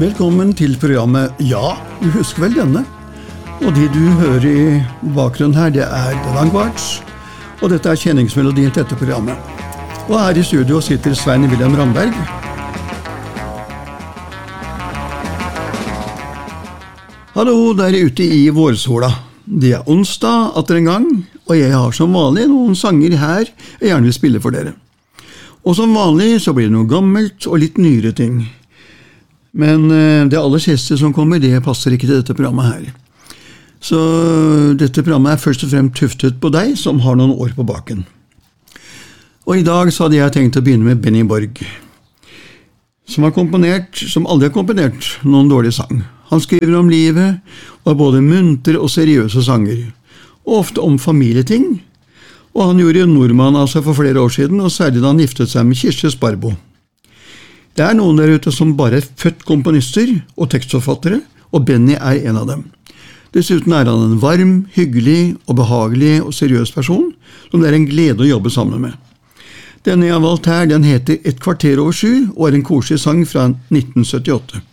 Velkommen til programmet Ja, du husker vel denne? Og det du hører i bakgrunnen her, det The Langvards, og dette kjenningsmelodien til dette programmet. Og her i studio sitter Svein Wilhelm Ramberg. Hallo der ute i vårsola. Det onsdag atter en gang, og jeg har som vanlig noen sanger her jeg gjerne vil spille for dere. Og som vanlig så blir det noe gammelt og litt nyere ting. Men det aller siste som kommer, det passer ikke til dette programmet her. Så dette programmet er først og fremst tuftet på deg som har noen år på baken. Og i dag så hadde jeg tenkt å begynne med Benny Borg, som aldri har komponert noen dårlig sang. Han skriver om livet, og har både muntre og seriøse sanger, og ofte om familieting. Og han gjorde nordmann av seg for flere år siden, og særlig da han giftet seg med Kirsti Sparbo. Det er noen der ute som bare er født komponister og tekstforfattere, og Benny er en av dem. Dessuten er han en varm, hyggelig og behagelig og seriøs person, som det er en glede å jobbe sammen med. Denne jeg har valgt her, den heter Et kvarter over 7, og er en koselig sang fra 1978.